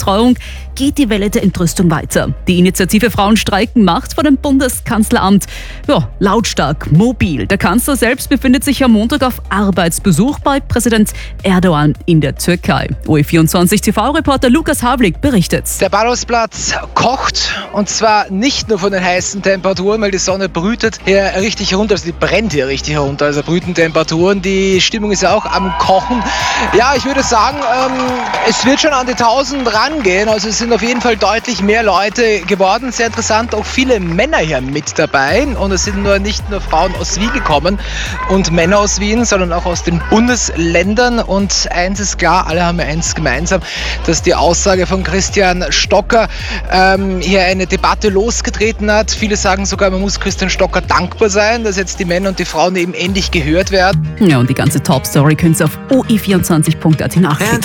Kinderbetreuung geht die Welle der Entrüstung weiter. Die Initiative Frauen streiken macht vor dem Bundeskanzleramt lautstark mobil. Der Kanzler selbst befindet sich am Montag auf Arbeitsbesuch bei Präsident Erdogan in der Türkei. OE24-TV-Reporter Lukas Havlik berichtet. Der Ballhausplatz kocht, und zwar nicht nur von den heißen Temperaturen, weil die Sonne brütet hier richtig herunter, also die brennt hier richtig herunter, also brüten Temperaturen. Die Stimmung ist ja auch am Kochen. Ja, ich würde sagen, es wird schon an die 1000 rangehen, also es sind auf jeden Fall deutlich mehr Leute geworden. Sehr interessant, auch viele Männer hier mit dabei, und es sind nicht nur Frauen aus Wien gekommen und Männer aus Wien, sondern auch aus den Bundesländern, und eins ist klar, alle haben eins gemeinsam, dass die Aussage von Christian Stocker hier eine Debatte losgetreten hat. Viele sagen sogar, man muss Christian Stocker dankbar sein, dass jetzt die Männer und die Frauen eben endlich gehört werden. Ja, und die ganze Top-Story könnt ihr auf OE24.at nachlesen.